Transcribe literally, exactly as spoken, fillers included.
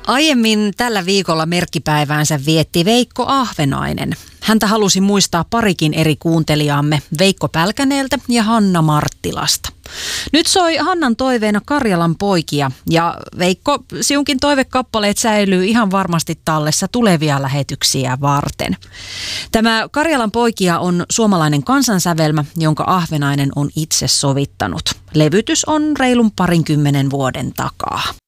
Aiemmin tällä viikolla merkkipäiväänsä vietti Veikko Ahvenainen. Häntä halusi muistaa parikin eri kuuntelijaamme, Veikko Pälkäneeltä ja Hanna Marttilasta. Nyt soi Hannan toiveena Karjalan poikia ja Veikko, sinunkin toivekappaleet säilyy ihan varmasti tallessa tulevia lähetyksiä varten. Tämä Karjalan poikia on suomalainen kansansävelmä, jonka Ahvenainen on itse sovittanut. Levytys on reilun parinkymmenen vuoden takaa.